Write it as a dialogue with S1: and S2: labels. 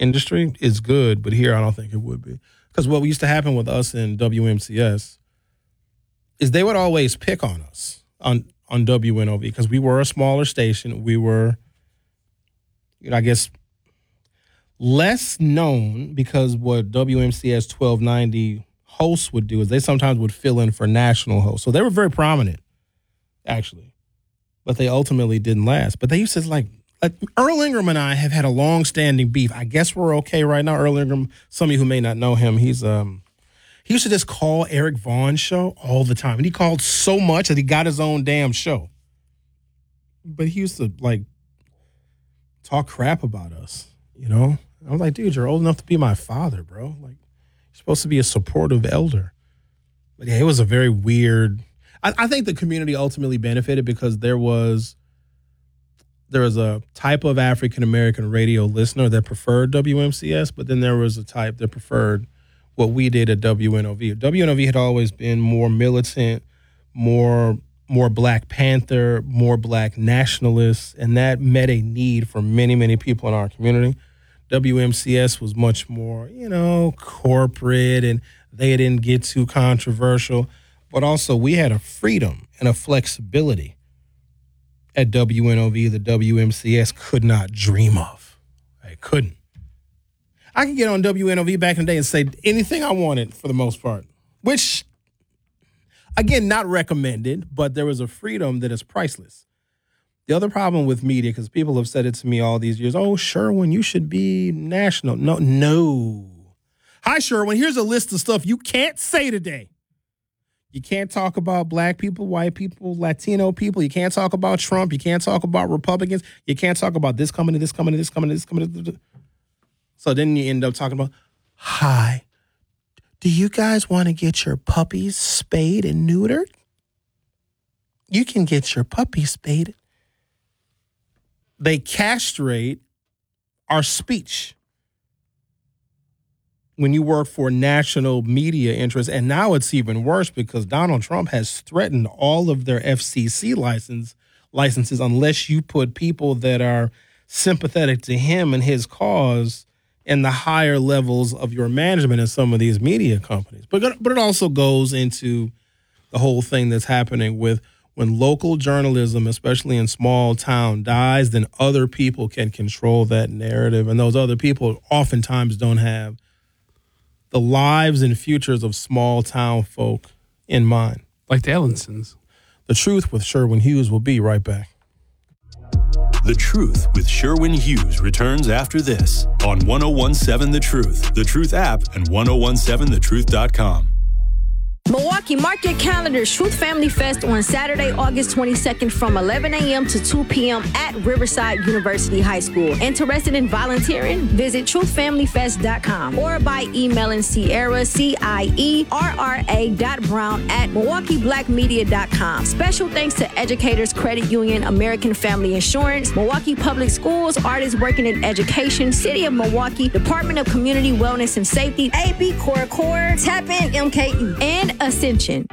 S1: industry is good, but here I don't think it would be. Because what used to happen with us in WMCS is they would always pick on us on WNOV because we were a smaller station. We were, I guess, less known because what WMCS 1290 hosts would do is they sometimes would fill in for national hosts. So they were very prominent, actually. But they ultimately didn't last. But they used to, like Earl Ingram and I have had a long-standing beef. I guess we're okay right now. Earl Ingram, some of you who may not know him, he used to just call Eric Vaughn's show all the time. And he called so much that he got his own damn show. But he used to, talk crap about us, I was like, dude, you're old enough to be my father, bro. Like, you're supposed to be a supportive elder. But yeah, it was a very weird... I think the community ultimately benefited because there was a type of African-American radio listener that preferred WMCS, but then there was a type that preferred what we did at WNOV. WNOV had always been more militant, more Black Panther, more Black nationalists, and that met a need for many, many people in our community. WMCS was much more, corporate, and they didn't get too controversial. But also, we had a freedom and a flexibility at WNOV that WMCS could not dream of. I couldn't. I could get on WNOV back in the day and say anything I wanted for the most part, which, again, not recommended, but there was a freedom that is priceless. The other problem with media, because people have said it to me all these years, oh, Sherwin, you should be national. No. Hi, Sherwin, here's a list of stuff you can't say today. You can't talk about Black people, white people, Latino people. You can't talk about Trump. You can't talk about Republicans. You can't talk about this company, this company, this company, this company. So then you end up talking about, hi, do you guys want to get your puppies spayed and neutered? You can get your puppies spayed. They castrate our speech when you work for national media interests. And now it's even worse because Donald Trump has threatened all of their FCC licenses unless you put people that are sympathetic to him and his cause in the higher levels of your management in some of these media companies. But it also goes into the whole thing that's happening with when local journalism, especially in small town, dies, then other people can control that narrative. And those other people oftentimes don't have the lives and futures of small town folk in mind.
S2: Like the Ellensons.
S1: The Truth with Sherwin Hughes will be right back.
S3: The Truth with Sherwin Hughes returns after this on 1017 The Truth app, and 1017thetruth.com.
S4: Milwaukee, mark your calendars. Truth Family Fest on Saturday, August 22nd from 11 a.m. to 2 p.m. at Riverside University High School. Interested in volunteering? Visit truthfamilyfest.com or by emailing Sierra, CIERRA.brown@MilwaukeeBlackMedia.com. Special thanks to Educators Credit Union, American Family Insurance, Milwaukee Public Schools, Artists Working in Education, City of Milwaukee, Department of Community Wellness and Safety, AB Core, Tap In MKE, and Ascension.